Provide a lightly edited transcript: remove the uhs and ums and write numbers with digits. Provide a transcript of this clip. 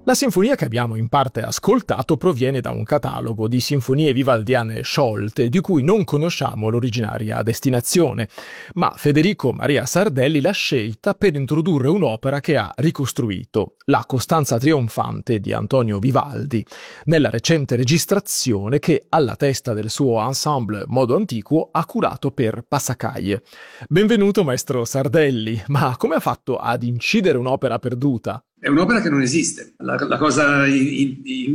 La sinfonia che abbiamo in parte ascoltato proviene da un catalogo di sinfonie vivaldiane sciolte, di cui non conosciamo l'originaria destinazione, ma Federico Maria Sardelli l'ha scelta per introdurre un'opera che ha ricostruito, la Costanza trionfante di Antonio Vivaldi, nella recente registrazione che, alla testa del suo ensemble Modo Antiquo, ha curato per Passacaglie. Benvenuto maestro Sardelli, ma come ha fatto ad incidere un'opera perduta? È un'opera che non esiste. La cosa